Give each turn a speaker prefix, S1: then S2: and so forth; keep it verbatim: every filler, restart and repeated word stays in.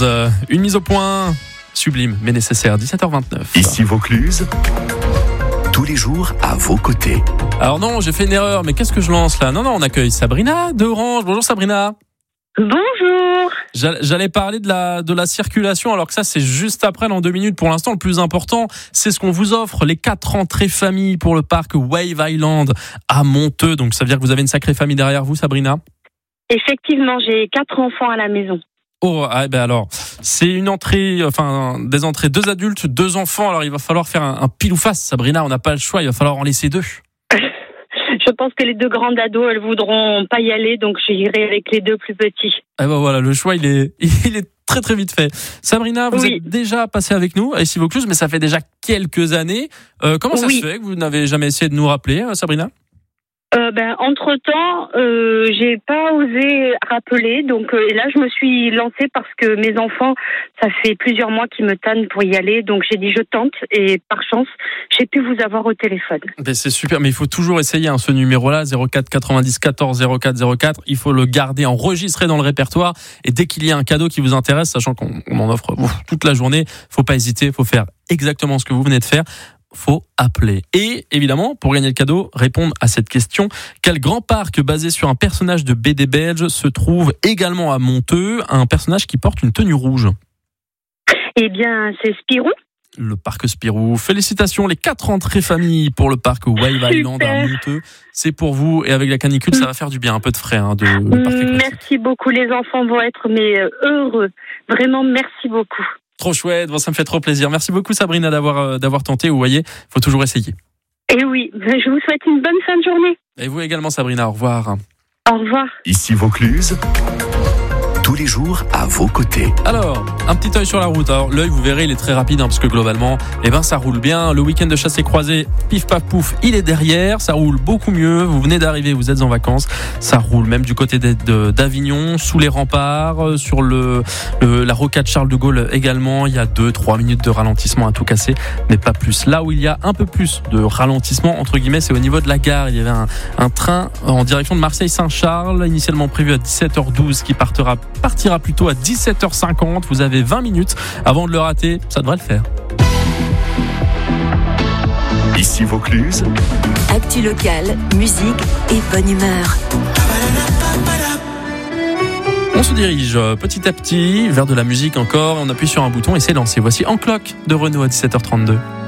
S1: Euh, une mise au point sublime mais nécessaire, dix-sept heures vingt-neuf.
S2: Ici Vaucluse, tous les jours à vos côtés.
S1: Alors non, j'ai fait une erreur, mais qu'est-ce que je lance là ? Non, non, on accueille Sabrina de Orange. Bonjour Sabrina.
S3: Bonjour.
S1: J'allais parler de la, de la circulation, alors que ça c'est juste après dans deux minutes. Pour l'instant, le plus important, c'est ce qu'on vous offre, les quatre entrées famille pour le parc Wave Island à Monteux. Donc ça veut dire que vous avez une sacrée famille derrière vous, Sabrina ?
S3: Effectivement, j'ai quatre enfants à la maison.
S1: Oh, ah, ben alors, c'est une entrée, enfin, des entrées, deux adultes, deux enfants. Alors il va falloir faire un, un pile ou face, Sabrina, on n'a pas le choix, il va falloir en laisser deux.
S3: Je pense que les deux grandes ados, elles voudront pas y aller, donc j'irai avec les deux plus petits.
S1: Eh ben voilà, le choix, il est, il est très très vite fait. Sabrina, vous
S3: oui.
S1: êtes déjà passée avec nous à Ici Vaucluse, mais ça fait déjà quelques années. Euh, comment ça
S3: oui.
S1: se fait que vous n'avez jamais essayé de nous rappeler, Sabrina ?
S3: Euh, ben, entre-temps, euh, j'ai pas osé rappeler, donc euh, et là je me suis lancée parce que mes enfants, ça fait plusieurs mois qu'ils me tannent pour y aller, donc j'ai dit je tente et par chance, j'ai pu vous avoir au téléphone.
S1: Ben c'est super, mais il faut toujours essayer hein, ce numéro-là, zéro quatre quatre-vingt-dix quatorze zéro quatre zéro quatre, il faut le garder enregistré dans le répertoire et dès qu'il y a un cadeau qui vous intéresse, sachant qu'on on en offre ouf, toute la journée, faut pas hésiter, faut faire exactement ce que vous venez de faire. Faut appeler. Et évidemment, pour gagner le cadeau, répondre à cette question. Quel grand parc basé sur un personnage de B D belge se trouve également à Monteux, un personnage qui porte une tenue rouge ?
S3: Eh bien, c'est Spirou.
S1: Le parc Spirou. Félicitations, les quatre entrées famille pour le parc Wave Island à Monteux. C'est pour vous et avec la canicule, ça va faire du bien, un peu de frais hein, de le parc aquatique.
S3: Merci beaucoup, les enfants vont être mais heureux. Vraiment, merci beaucoup.
S1: Trop chouette, bon, ça me fait trop plaisir. Merci beaucoup Sabrina d'avoir, euh, d'avoir tenté. Vous voyez, il faut toujours essayer.
S3: Et oui, je vous souhaite une bonne fin de journée.
S1: Et vous également Sabrina, au revoir.
S3: Au revoir.
S2: Ici Vaucluse, tous les jours à vos côtés.
S1: Alors, un petit œil sur la route. Alors, l'œil, vous verrez, il est très rapide, hein, parce que globalement, eh ben, ça roule bien. Le week-end de chasse et croisée, pif paf pouf, il est derrière. Ça roule beaucoup mieux. Vous venez d'arriver, vous êtes en vacances. Ça roule même du côté d'Avignon, sous les remparts, sur le, le la rocade Charles de Gaulle également. Il y a deux, trois minutes de ralentissement à tout casser, mais pas plus. Là où il y a un peu plus de ralentissement, entre guillemets, c'est au niveau de la gare. Il y avait un, un train en direction de Marseille-Saint-Charles, initialement prévu à dix-sept heures douze, qui partira partira plutôt à dix-sept heures cinquante. Vous avez vingt minutes avant de le rater. Ça devrait le faire.
S2: Ici Vaucluse.
S4: Actu locale, musique et bonne humeur.
S1: On se dirige petit à petit vers de la musique encore. On appuie sur un bouton et c'est lancé. Voici En Cloque de Renaud à dix-sept heures trente-deux.